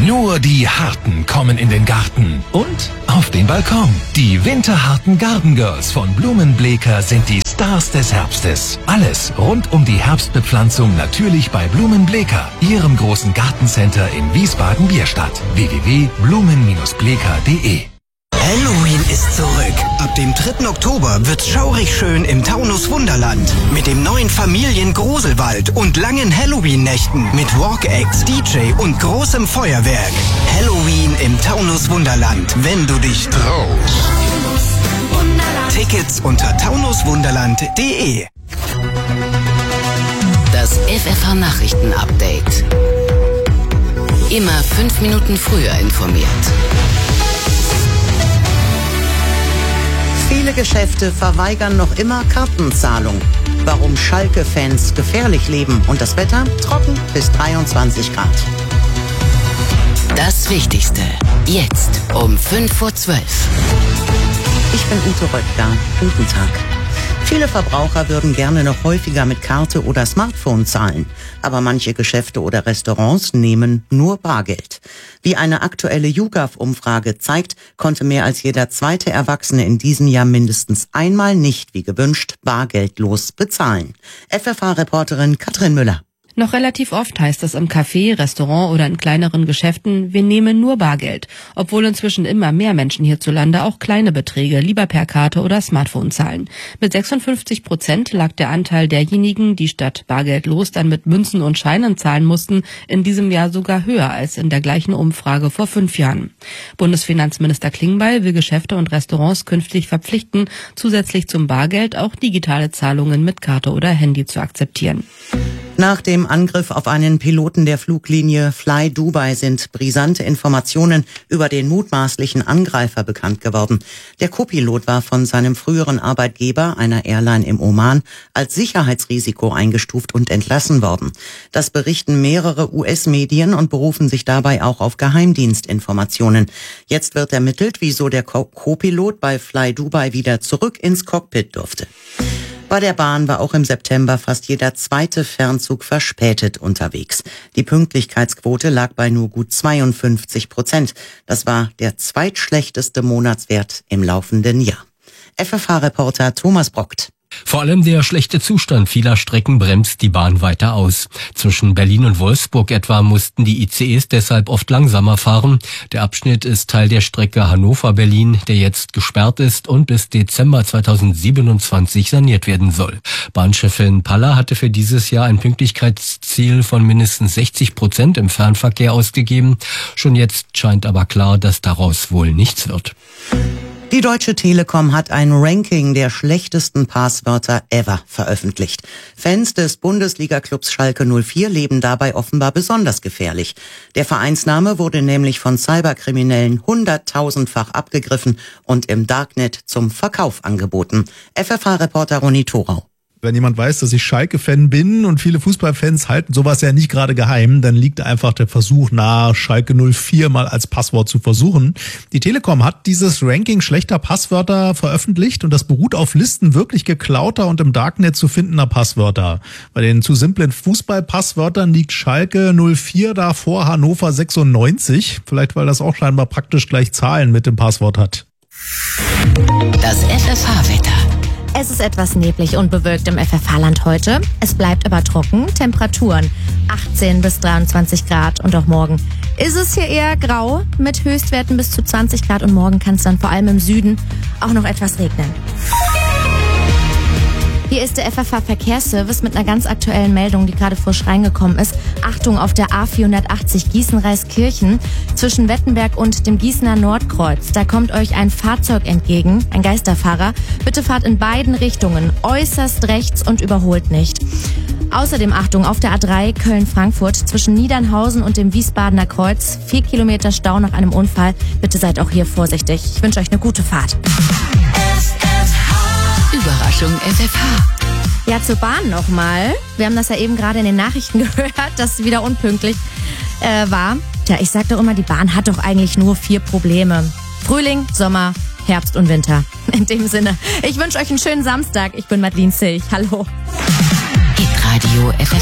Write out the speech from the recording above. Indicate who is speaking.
Speaker 1: Nur die Harten kommen in den Garten und auf den Balkon. Die winterharten Garden Girls von Blumenbleker sind die Stars des Herbstes. Alles rund um die Herbstbepflanzung natürlich bei Blumenbleker, ihrem großen Gartencenter in Wiesbaden-Bierstadt. www.blumen-bleker.de.
Speaker 2: Halloween ist zurück. Ab dem 3. Oktober wird's schaurig schön im Taunus Wunderland. Mit dem neuen Familiengruselwald und langen Halloween-Nächten mit Walk-Acts, DJ und großem Feuerwerk. Halloween im Taunus Wunderland, wenn du dich traust. Tickets unter taunuswunderland.de.
Speaker 3: Das FFH-Nachrichten-Update. Immer 5 Minuten früher informiert.
Speaker 4: Viele Geschäfte verweigern noch immer Kartenzahlung. Warum Schalke-Fans gefährlich leben und das Wetter trocken bis 23 Grad.
Speaker 3: Das Wichtigste jetzt um 5:12 Uhr.
Speaker 4: Ich bin Ute Röttger. Guten Tag. Viele Verbraucher würden gerne noch häufiger mit Karte oder Smartphone zahlen. Aber manche Geschäfte oder Restaurants nehmen nur Bargeld. Wie eine aktuelle YouGov-Umfrage zeigt, konnte mehr als jeder zweite Erwachsene in diesem Jahr mindestens einmal nicht, wie gewünscht, bargeldlos bezahlen. FFH-Reporterin Katrin Müller.
Speaker 5: Noch relativ oft heißt es im Café, Restaurant oder in kleineren Geschäften, wir nehmen nur Bargeld. Obwohl inzwischen immer mehr Menschen hierzulande auch kleine Beträge lieber per Karte oder Smartphone zahlen. Mit 56% lag der Anteil derjenigen, die statt bargeldlos dann mit Münzen und Scheinen zahlen mussten, in diesem Jahr sogar höher als in der gleichen Umfrage vor 5 Jahren. Bundesfinanzminister Klingbeil will Geschäfte und Restaurants künftig verpflichten, zusätzlich zum Bargeld auch digitale Zahlungen mit Karte oder Handy zu akzeptieren.
Speaker 4: Nach dem Angriff auf einen Piloten der Fluglinie Fly Dubai sind brisante Informationen über den mutmaßlichen Angreifer bekannt geworden. Der Co-Pilot war von seinem früheren Arbeitgeber, einer Airline im Oman, als Sicherheitsrisiko eingestuft und entlassen worden. Das berichten mehrere US-Medien und berufen sich dabei auch auf Geheimdienstinformationen. Jetzt wird ermittelt, wieso der Co-Pilot bei Fly Dubai wieder zurück ins Cockpit durfte. Bei der Bahn war auch im September fast jeder zweite Fernzug verspätet unterwegs. Die Pünktlichkeitsquote lag bei nur gut 52%. Das war der zweitschlechteste Monatswert im laufenden Jahr. FFH-Reporter Thomas Brockt.
Speaker 6: Vor allem der schlechte Zustand vieler Strecken bremst die Bahn weiter aus. Zwischen Berlin und Wolfsburg etwa mussten die ICEs deshalb oft langsamer fahren. Der Abschnitt ist Teil der Strecke Hannover-Berlin, der jetzt gesperrt ist und bis Dezember 2027 saniert werden soll. Bahnchefin Paller hatte für dieses Jahr ein Pünktlichkeitsziel von mindestens 60% im Fernverkehr ausgegeben. Schon jetzt scheint aber klar, dass daraus wohl nichts wird.
Speaker 4: Die Deutsche Telekom hat ein Ranking der schlechtesten Passwörter ever veröffentlicht. Fans des Bundesliga-Clubs Schalke 04 leben dabei offenbar besonders gefährlich. Der Vereinsname wurde nämlich von Cyberkriminellen 100.000-fach abgegriffen und im Darknet zum Verkauf angeboten. FFH-Reporter Ronny Thorau.
Speaker 7: Wenn jemand weiß, dass ich Schalke-Fan bin und viele Fußballfans halten sowas ja nicht gerade geheim, dann liegt einfach der Versuch nahe, Schalke 04 mal als Passwort zu versuchen. Die Telekom hat dieses Ranking schlechter Passwörter veröffentlicht und das beruht auf Listen wirklich geklauter und im Darknet zu findender Passwörter. Bei den zu simplen Fußballpasswörtern liegt Schalke 04 da vor Hannover 96. Vielleicht, weil das auch scheinbar praktisch gleich Zahlen mit dem Passwort hat.
Speaker 3: Das FFH-Wetter.
Speaker 8: Es ist etwas neblig und bewölkt im FFH-Land heute. Es bleibt aber trocken. Temperaturen 18 bis 23 Grad und auch morgen ist es hier eher grau mit Höchstwerten bis zu 20 Grad und morgen kann es dann vor allem im Süden auch noch etwas regnen. Hier ist der FFH-Verkehrsservice mit einer ganz aktuellen Meldung, die gerade frisch reingekommen ist. Achtung, auf der A480 Gießen-Reiskirchen zwischen Wettenberg und dem Gießener Nordkreuz. Da kommt euch ein Fahrzeug entgegen, ein Geisterfahrer. Bitte fahrt in beiden Richtungen, äußerst rechts und überholt nicht. Außerdem Achtung, auf der A3 Köln-Frankfurt zwischen Niedernhausen und dem Wiesbadener Kreuz. 4 Kilometer Stau nach einem Unfall. Bitte seid auch hier vorsichtig. Ich wünsche euch eine gute Fahrt.
Speaker 3: Überraschung FFH.
Speaker 8: Ja, zur Bahn nochmal. Wir haben das ja eben gerade in den Nachrichten gehört, dass es wieder unpünktlich war. Tja, ich sag doch immer, die Bahn hat doch eigentlich nur 4 Probleme. Frühling, Sommer, Herbst und Winter. In dem Sinne, ich wünsche euch einen schönen Samstag. Ich bin Madeleine Zilch. Hallo.
Speaker 3: Hitradio FFH.